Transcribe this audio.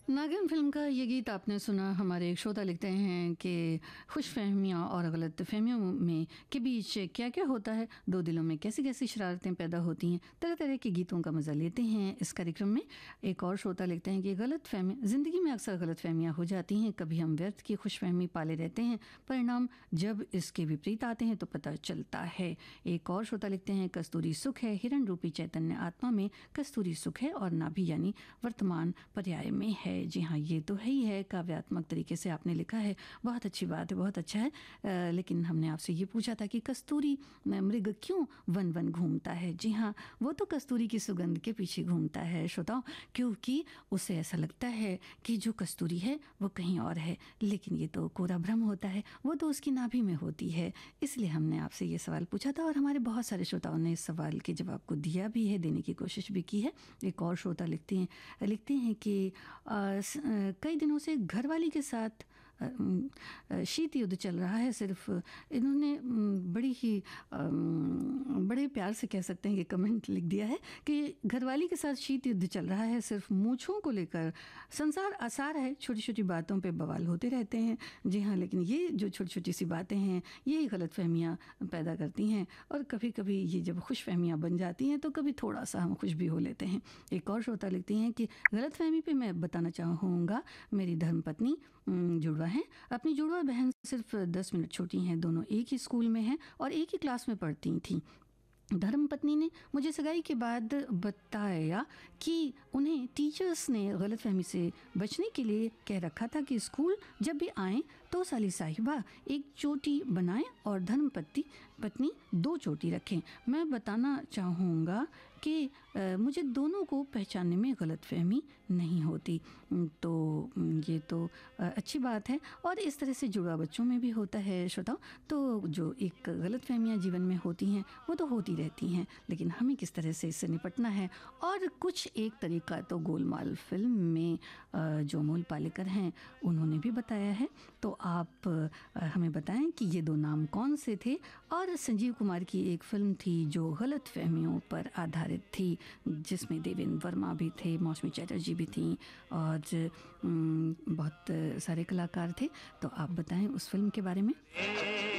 नागिन फ़िल्म का ये गीत आपने सुना। हमारे एक श्रोता लिखते हैं कि खुशफ़हमियाँ और गलतफ़हमियों में के बीच क्या-क्या होता है, दो दिलों में कैसी-कैसी शरारतें पैदा होती हैं। तरह-तरह के गीतों का मज़ा लेते हैं इस कार्यक्रम में। एक और श्रोता लिखते हैं कि गलतफ़हमी ज़िंदगी में अक्सर गलतफ़हमियाँ हो जाती हैं। कभी हम व्यर्थ की खुशफ़हमी पाले रहते हैं, परिणाम जब इसके विपरीत आते हैं तो पता चलता है। एक और श्रोता लिखते हैं कस्तूरी सुख है, हिरण रूपी चैतन्य आत्मा में कस्तूरी सुख है और नाभि यानी वर्तमान पर्याय में है। जी हाँ, ये तो है ही है। काव्यात्मक तरीके से आपने लिखा है, बहुत अच्छी बात है, बहुत अच्छा है। लेकिन हमने आपसे ये पूछा था कि कस्तूरी मृग क्यों वन वन घूमता है। जी हाँ, वो तो कस्तूरी की सुगंध के पीछे घूमता है श्रोताओं, क्योंकि उसे ऐसा लगता है कि जो कस्तूरी है वो कहीं और है, लेकिन ये तो कोरा भ्रम होता है, वो तो उसकी नाभि में होती है। इसलिए हमने आपसे ये सवाल पूछा था और हमारे बहुत सारे श्रोताओं ने इस सवाल के जवाब को दिया भी है, देने की कोशिश भी की है। एक और श्रोता लिखते हैं कि कई दिनों से घरवाली के साथ शीत युद्ध चल रहा है। सिर्फ इन्होंने बड़े प्यार से कह सकते हैं कि कमेंट लिख दिया है कि घरवाली के साथ शीत युद्ध चल रहा है, सिर्फ मूंछों को लेकर संसार आसार है, छोटी छोटी बातों पे बवाल होते रहते हैं। जी हाँ, लेकिन ये जो छोटी छोटी सी बातें हैं यही गलतफहमियाँ पैदा करती हैं और कभी कभी ये जब खुशफहमियाँ बन जाती हैं तो कभी थोड़ा सा हम खुश भी हो लेते हैं। एक और श्रोता लिखती हैं कि गलतफहमी पे मैं बताना चाहूँगा, मेरी धर्मपत्नी जुड़वा हैं, अपनी जुड़वा बहन सिर्फ 10 मिनट छोटी हैं, दोनों एक ही स्कूल में हैं और एक ही क्लास में पढ़ती थीं। धर्मपत्नी ने मुझे सगाई के बाद बताया कि उन्हें टीचर्स ने गलतफहमी से बचने के लिए कह रखा था कि स्कूल जब भी आएँ तो साली साहिबा एक चोटी बनाएं और धर्मपत्नी 2 चोटी रखें। मैं बताना चाहूँगा कि मुझे दोनों को पहचानने में गलतफहमी नहीं होती। तो ये तो अच्छी बात है और इस तरह से जुड़वा बच्चों में भी होता है श्रोताओं। तो जो एक गलतफहमियाँ जीवन में होती हैं वो तो होती रहती हैं, लेकिन हमें किस तरह से इससे निपटना है। और कुछ एक तरीका तो गोलमाल फिल्म में जो अमोल पालेकर हैं उन्होंने भी बताया है। तो आप हमें बताएं कि ये 2 नाम कौन से थे। और संजीव कुमार की एक फिल्म थी जो गलतफहमियों पर आधारित थी, जिसमें देवेंद्र वर्मा भी थे, मौसमी चटर्जी भी थी और बहुत सारे कलाकार थे। तो आप बताएं उस फिल्म के बारे में।